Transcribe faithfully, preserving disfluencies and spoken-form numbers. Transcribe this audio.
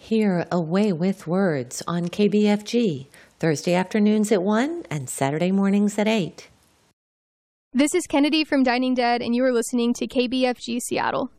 Hear A Way with Words on K B F G, Thursday afternoons at one and Saturday mornings at eight. This is Kennedy from Dining Dead, and you are listening to K B F G Seattle.